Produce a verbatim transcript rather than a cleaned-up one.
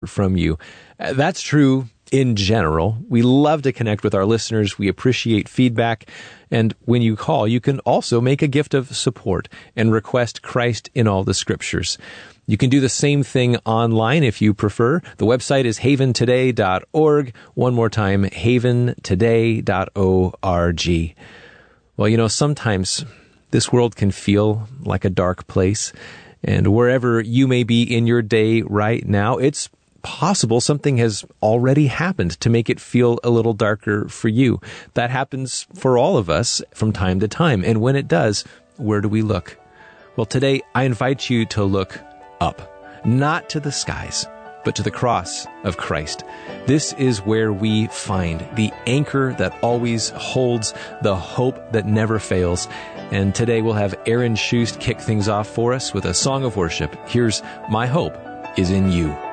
from you. Uh, That's true in general. We love to connect with our listeners. We appreciate feedback. And when you call, you can also make a gift of support and request Christ in all the scriptures. You can do the same thing online if you prefer. The website is haven today dot org. One more time, haven today dot org. Well, you know, sometimes this world can feel like a dark place. And wherever you may be in your day right now, it's possible something has already happened to make it feel a little darker for you. That happens for all of us from time to time. And when it does, where do we look? Well, today I invite you to look up, not to the skies, but to the cross of Christ. This is where we find the anchor that always holds, the hope that never fails. And today we'll have Aaron Schust kick things off for us with a song of worship. Here's My Hope is in You.